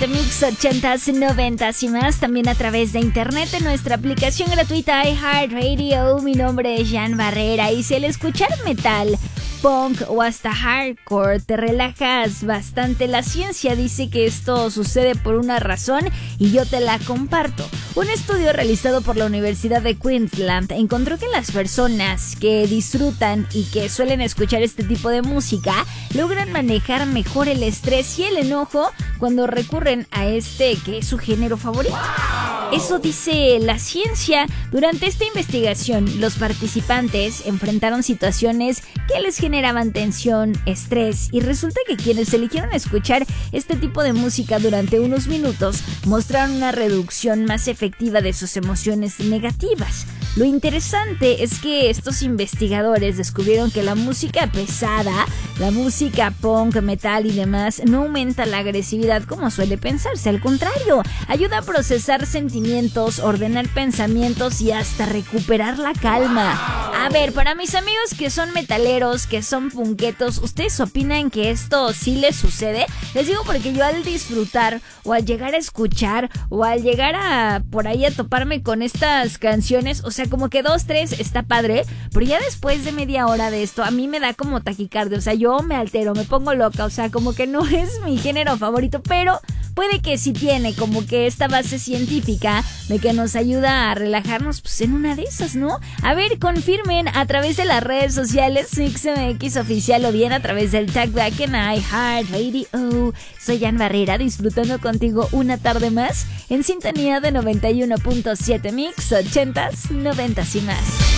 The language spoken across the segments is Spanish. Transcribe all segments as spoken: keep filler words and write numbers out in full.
siete Mix ochentas, noventas y más. También a través de internet en nuestra aplicación gratuita iHeartRadio. Mi nombre es Jan Barrera y si al escuchar metal, punk o hasta hardcore te relajas bastante, la ciencia dice que esto sucede por una razón y yo te la comparto. Un estudio realizado por la Universidad de Queensland encontró que las personas que disfrutan y que suelen escuchar este tipo de música logran manejar mejor el estrés y el enojo cuando recurren a este que es su género favorito. Eso dice la ciencia. Durante esta investigación, los participantes enfrentaron situaciones que les generaban tensión, estrés, y resulta que quienes eligieron escuchar este tipo de música durante unos minutos mostraron una reducción más efectiva de sus emociones negativas. Lo interesante es que estos investigadores descubrieron que la música pesada, la música punk, metal y demás, no aumenta la agresividad como suele pensarse. Al contrario, ayuda a procesar sentimientos, ordenar pensamientos y hasta recuperar la calma. A ver, para mis amigos que son metaleros, que son punketos, ¿ustedes opinan que esto sí les sucede? Les digo porque yo al disfrutar o al llegar a escuchar o al llegar a por ahí a toparme con estas canciones, o sea, como que dos, tres está padre, pero ya después de media hora de esto a mí me da como taquicardia, o sea, yo me altero, me pongo loca, o sea, como que no es mi género favorito, pero puede que sí tiene como que esta base científica de que nos ayuda a relajarnos, pues en una de esas, ¿no? A ver, confirmen a través de las redes sociales Mix M X Oficial o bien a través del tagback en iHeartRadio. Soy Jan Barrera, disfrutando contigo una tarde más en sintonía de noventa y uno punto siete Mix ochentas, noventas y más.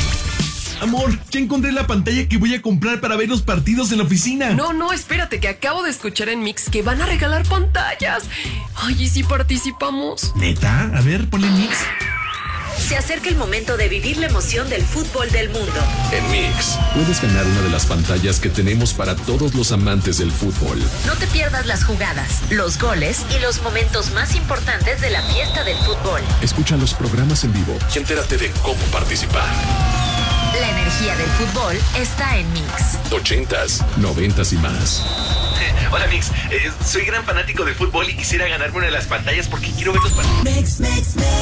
Amor, ya encontré la pantalla que voy a comprar para ver los partidos en la oficina. No, no, espérate, que acabo de escuchar en Mix que van a regalar pantallas. Ay, ¿y si participamos? ¿Neta? A ver, ponle Mix. Se acerca el momento de vivir la emoción del fútbol del mundo. En Mix, puedes ganar una de las pantallas que tenemos para todos los amantes del fútbol. No te pierdas las jugadas, los goles y los momentos más importantes de la fiesta del fútbol. Escucha los programas en vivo y entérate de cómo participar. La energía del fútbol está en Mix. Ochentas, noventas y más. Hola Mix, eh, soy gran fanático del fútbol y quisiera ganarme una de las pantallas porque quiero ver los partidos. Mix, Mix, Mix.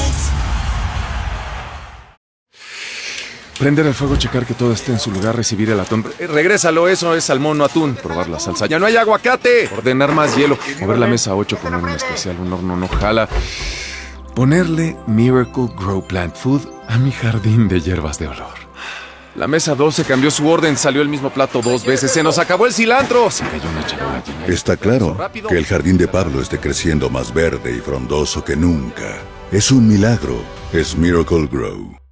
Prender el fuego, checar que todo esté en su lugar, recibir el atún. Eh, regrésalo, eso es salmón, no atún. Probar la salsa. ¡Ya no hay aguacate! Ordenar más hielo. Mover la mesa ocho, poner un especial, un horno no jala. Ponerle Miracle Grow Plant Food a mi jardín de hierbas de olor. La mesa doce cambió su orden, salió el mismo plato dos veces. ¡Se nos acabó el cilantro! Se cayó una charola llena. Está claro que el jardín de Pablo esté creciendo más verde y frondoso que nunca. Es un milagro. Es Miracle Grow.